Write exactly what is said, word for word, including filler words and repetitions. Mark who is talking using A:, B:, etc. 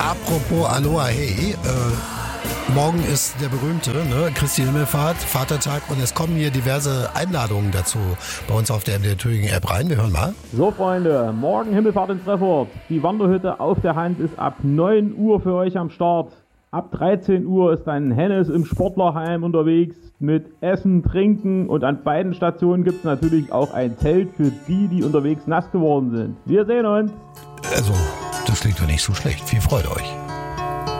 A: Apropos Aloha Hey, äh, morgen ist der berühmte, ne, Christi Himmelfahrt, Vatertag und es kommen hier diverse Einladungen dazu bei uns auf der M D R Thüringen App rein. Wir hören mal.
B: So Freunde, morgen Himmelfahrt in Treffort. Die Wanderhütte auf der Hand ist ab neun Uhr für euch am Start. Ab dreizehn Uhr ist dann Hennes im Sportlerheim unterwegs mit Essen, Trinken und an beiden Stationen gibt es natürlich auch ein Zelt für die, die unterwegs nass geworden sind. Wir sehen uns!
A: Also, das klingt doch nicht so schlecht. Viel Freude euch.